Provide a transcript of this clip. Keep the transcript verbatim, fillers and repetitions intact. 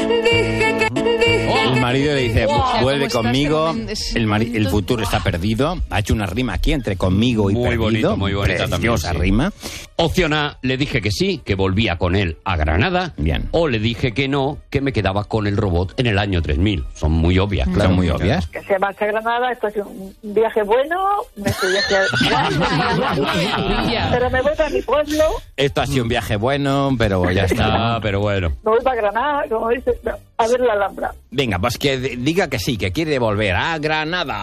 El marido le dice, Wow, vuelve ¿cómo conmigo, está este el, mari- el momento? futuro está perdido. Ha hecho una rima aquí entre conmigo y Muy perdido. bonito, muy bonita también, Preciosa sí. rima. Opción A, le dije que sí, que volvía con él a Granada. Bien. O le dije que no, que me quedaba con el robot en el año tres mil. Son muy obvias, claro. Son muy obvias. Que se marcha a Granada, esto es un viaje bueno, me estoy Ya. pero me voy para mi pueblo, Esto ha sido un viaje bueno, pero ya está. Ah, pero bueno. me voy para Granada, como dice, a ver la Alhambra. Venga, pues que d- diga que sí, que quiere volver a Granada.